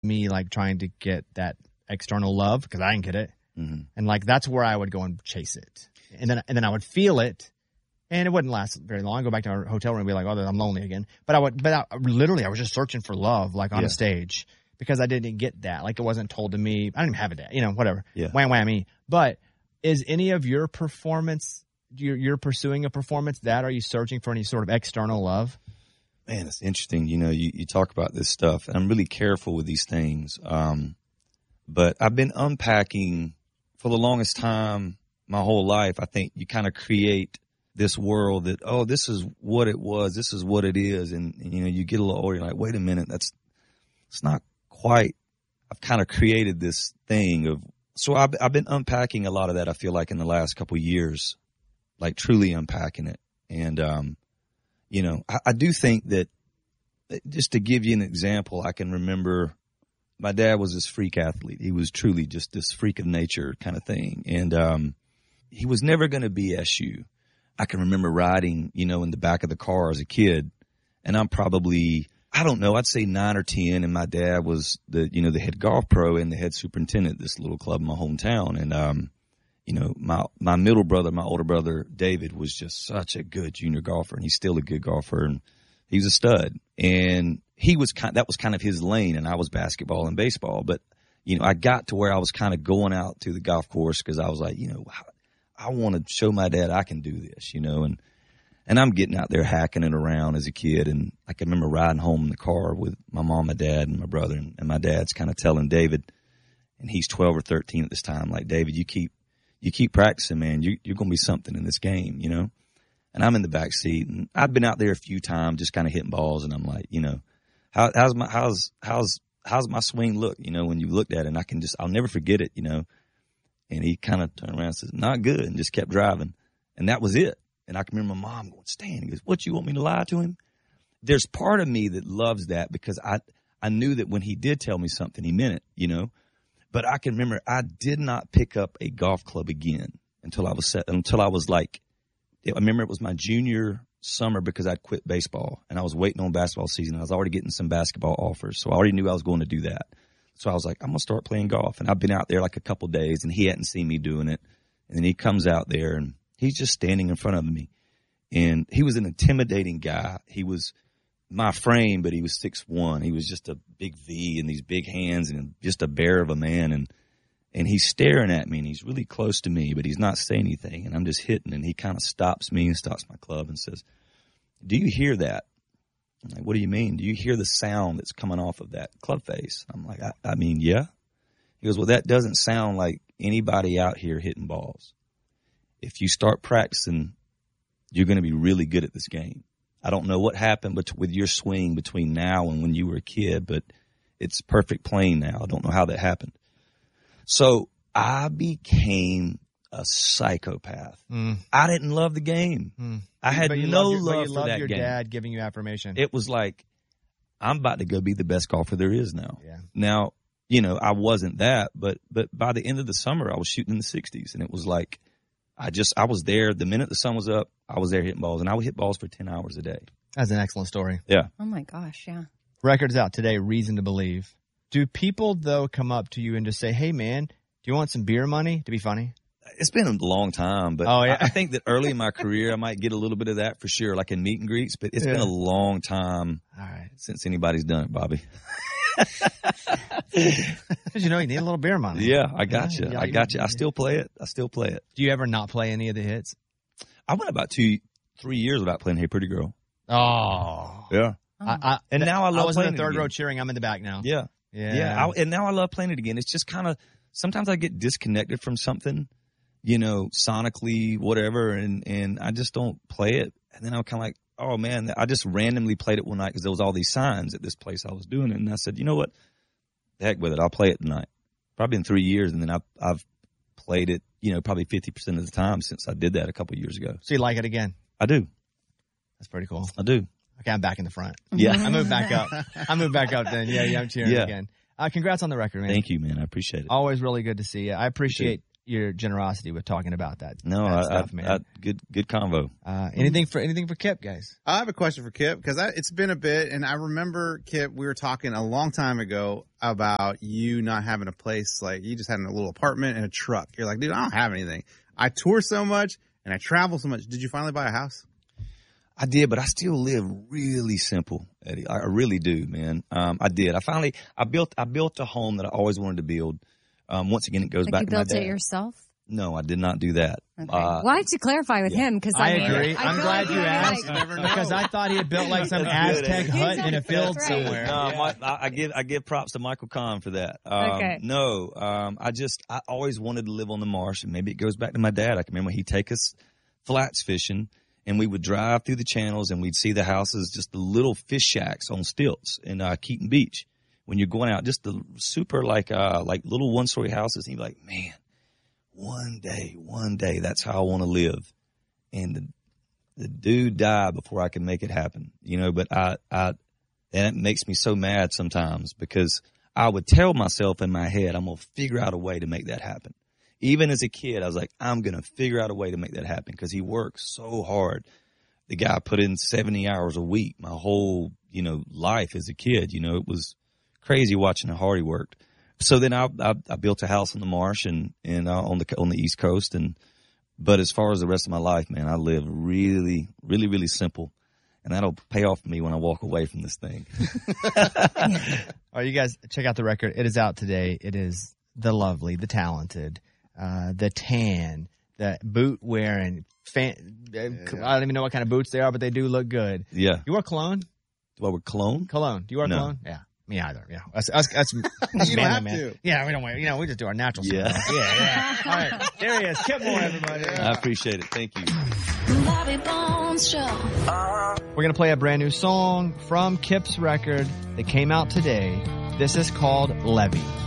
me like trying to get that external love because I didn't get it. Mm-hmm. And like that's where I would go and chase it. And then I would feel it. And it wouldn't last very long. I'd go back to our hotel room and be like, oh, I'm lonely again. But I was just searching for love, like on a stage, because I didn't get that. Like it wasn't told to me. I didn't even have it, whatever. Yeah. Wham, whammy. But is any of your performance, you're pursuing a performance that, are you searching for any sort of external love? Man, it's interesting. You talk about this stuff, and I'm really careful with these things. But I've been unpacking for the longest time, my whole life. I think you kind of create this world that, oh, this is what it was, this is what it is, and you get a little older, you're like, wait a minute, it's not quite. I've kind of created this thing of, so I've been unpacking a lot of that. I feel like in the last couple of years, like truly unpacking it, and I do think that, just to give you an example, I can remember my dad was this freak athlete. He was truly just this freak of nature kind of thing, and he was never going to be SU. I can remember riding, in the back of the car as a kid, and I'm probably, I don't know, I'd say 9 or 10, and my dad was the head golf pro and the head superintendent at this little club in my hometown. And, my middle brother, my older brother, David, was just such a good junior golfer, and he's still a good golfer, and he was a stud. And that was kind of his lane, and I was basketball and baseball. But, I got to where I was kind of going out to the golf course because I was like, I want to show my dad I can do this, and I'm getting out there hacking it around as a kid. And I can remember riding home in the car with my mom, my dad, and my brother, and my dad's kind of telling David, and he's 12 or 13 at this time, like, David, you keep practicing, man. You're going to be something in this game, And I'm in the back seat, and I've been out there a few times just kind of hitting balls, and I'm like, how's my swing look, when you looked at it, and I'll never forget it, And he kind of turned around and says, not good, and just kept driving. And that was it. And I can remember my mom going, Stan, he goes, what, you want me to lie to him? There's part of me that loves that because I knew that when he did tell me something, he meant it, But I can remember I did not pick up a golf club again until I was like, I remember it was my junior summer because I'd quit baseball, and I was waiting on basketball season. I was already getting some basketball offers, so I already knew I was going to do that. So I was like, I'm going to start playing golf. And I've been out there like a couple days, and he hadn't seen me doing it. And then he comes out there, and he's just standing in front of me. And he was an intimidating guy. He was my frame, but he was 6'1". He was just a big V and these big hands and just a bear of a man. And he's staring at me, and he's really close to me, but he's not saying anything. And I'm just hitting, and he kind of stops me and stops my club and says, do you hear that? I'm like, what do you mean? Do you hear the sound that's coming off of that club face? I'm like, I mean, yeah. He goes, well, that doesn't sound like anybody out here hitting balls. If you start practicing, you're going to be really good at this game. I don't know what happened with your swing between now and when you were a kid, but it's perfect playing now. I don't know how that happened. So I became a psychopath. I didn't love the game. I had no love for that your game. Dad giving you affirmation. It was like, I'm about to go be the best golfer there is now. Yeah. Now, I wasn't that, but by the end of the summer, I was shooting in the 60s, and it was like, I was there. The minute the sun was up, I was there hitting balls, and I would hit balls for 10 hours a day. That's an excellent story. Yeah. Oh my gosh, yeah. Record's out today, Reason to Believe. Do people, though, come up to you and just say, hey, man, do you want some beer money to be funny? It's been a long time, but oh, yeah. I think that early in my career, I might get a little bit of that for sure, like in meet and greets, but it's been a long time since anybody's done it, Bobby. Because you need a little beer money. Yeah, I got you. I still play it. Do you ever not play any of the hits? I went about 2-3 years without playing Hey Pretty Girl. Oh. Yeah. And now I love playing it. I was in the third row cheering. I'm in the back now. Yeah. And now I love playing it again. It's just kind of, sometimes I get disconnected from something, sonically, whatever, and I just don't play it. And then I'm kind of like, oh, man, I just randomly played it one night because there was all these signs at this place I was doing it. And I said, you know what? The heck with it. I'll play it tonight. Probably in 3 years, and then I've played it, probably 50% of the time since I did that a couple of years ago. So you like it again? I do. That's pretty cool. I do. Okay, I'm back in the front. Yeah. I moved back up. then. Yeah, I'm cheering again. Congrats on the record, man. Thank you, man. I appreciate it. Always really good to see you. I appreciate your generosity with talking about that. No, stuff, man. Good convo. Anything for Kip, guys? I have a question for Kip because it's been a bit, and I remember, Kip, we were talking a long time ago about you not having a place, like you just had a little apartment and a truck. You're like, dude, I don't have anything. I tour so much and I travel so much. Did you finally buy a house? I did, but I still live really simple, Eddie. I really do, man. I did. I built a home that I always wanted to build. Once again, it goes back to my dad. You built it yourself? No, I did not do that. Okay. Why did you clarify with him? Because I agree. I'm glad you asked because I thought he had built like some Aztec hut in a field somewhere. No, I give props to Michael Kahn for that. Okay. No, I always wanted to live on the marsh, and maybe it goes back to my dad. I can remember he'd take us flats fishing, and we would drive through the channels, and we'd see the houses, just the little fish shacks on stilts in Keaton Beach. When you're going out, just the super like little one-story houses, and you're like, man, one day, that's how I want to live. And the dude died before I could make it happen, but and it makes me so mad sometimes because I would tell myself in my head, I'm going to figure out a way to make that happen. Even as a kid, I was like, I'm going to figure out a way to make that happen because he worked so hard. The guy put in 70 hours a week, my whole, life as a kid. It was crazy watching how hard he worked. So then I built a house on the marsh and on the East Coast. But as far as the rest of my life, man, I live really, really, really simple. And that'll pay off for me when I walk away from this thing. All right, you guys, check out the record. It is out today. It is the lovely, the talented, the tan, the boot wearing. I don't even know what kind of boots they are, but they do look good. Yeah. You wear cologne? Do I wear cologne? Cologne. Do you wear cologne? Yeah. Me either. Yeah. That's you don't have man. to. Yeah, we don't wear. We just do our natural stuff. Yeah. All right. There he is. Kip Moore, everybody. I appreciate it. Thank you. Bobby Bones Show. We're going to play a brand new song from Kip's record that came out today. This is called Levy.